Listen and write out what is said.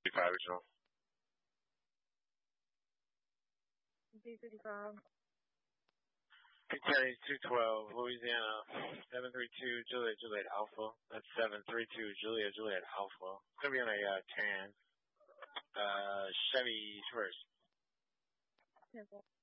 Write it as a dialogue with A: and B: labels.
A: original.
B: D35.
A: Kentucky 212, Louisiana 732 Juliet Alpha. That's 732 Juliet Alpha. It's gonna be on a tan Chevy Traverse.
B: 10-4.